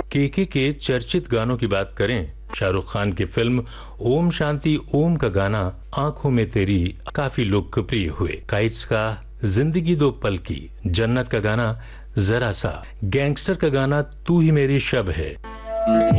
के चर्चित गानों की बात करें, शाहरुख खान की फिल्म ओम शांति ओम का गाना आंखों में तेरी काफी लोकप्रिय हुए। काइट्स का जिंदगी दो पल की, जन्नत का गाना जरा सा, गैंगस्टर का गाना तू ही मेरी शब है।